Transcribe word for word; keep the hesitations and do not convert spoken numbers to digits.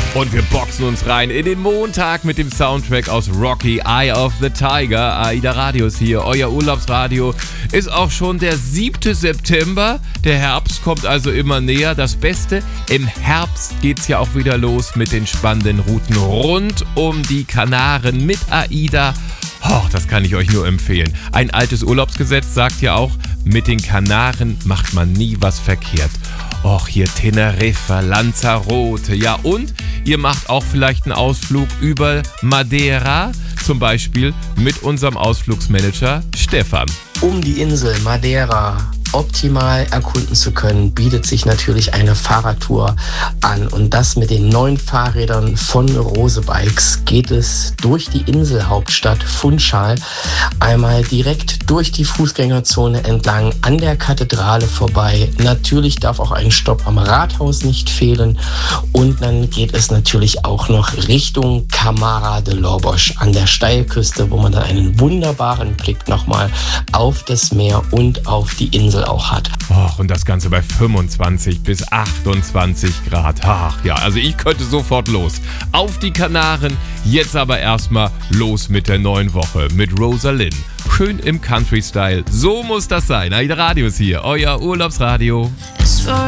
Und wir boxen uns rein in den Montag mit dem Soundtrack aus Rocky, Eye of the Tiger. AIDA Radios hier, euer Urlaubsradio. Ist auch schon der siebte September. Der Herbst kommt also immer näher. Das Beste, im Herbst geht's ja auch wieder los mit den spannenden Routen rund um die Kanaren mit AIDA. Oh, das kann ich euch nur empfehlen. Ein altes Urlaubsgesetz sagt ja auch, mit den Kanaren macht man nie was verkehrt. Och, hier Teneriffa, Lanzarote, ja, und ihr macht auch vielleicht einen Ausflug über Madeira, zum Beispiel mit unserem Ausflugsmanager Stefan. Um die Insel Madeira optimal erkunden zu können, bietet sich natürlich eine Fahrradtour an. Und das mit den neuen Fahrrädern von Rose Bikes geht es durch die Inselhauptstadt Funchal, einmal direkt durch die Fußgängerzone entlang an der Kathedrale vorbei. Natürlich darf auch ein Stopp am Rathaus nicht fehlen. Und dann geht es natürlich auch noch Richtung Camara de Lobos an der Steilküste, wo man dann einen wunderbaren Blick nochmal auf das Meer und auf die Insel auch hat. Och, und das Ganze bei fünfundzwanzig bis achtundzwanzig Grad. Ach ja, also ich könnte sofort los. Auf die Kanaren, jetzt aber erstmal los mit der neuen Woche mit Rosalind. Schön im Country-Style. So muss das sein. AIDA Radios hier, euer Urlaubsradio.